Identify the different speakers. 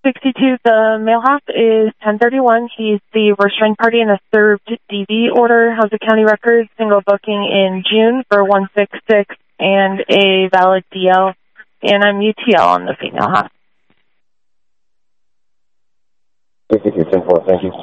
Speaker 1: 62, the male hop is 1031. He's the restrained party in a served DV order, has a county record, single booking in June for 166 and a valid DL. And I'm UTL on the female hop.
Speaker 2: 62, 10-4, thank you.